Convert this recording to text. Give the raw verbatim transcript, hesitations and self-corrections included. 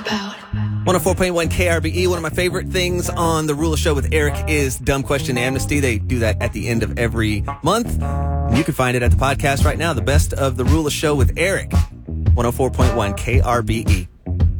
one oh four point one K R B E. One of my favorite things on the Rule of Show with Eric is Dumb Question Amnesty. They do that at the end of every month. And you can find it at the podcast right now. The best of the Rule of Show with Eric. one oh four point one K R B E.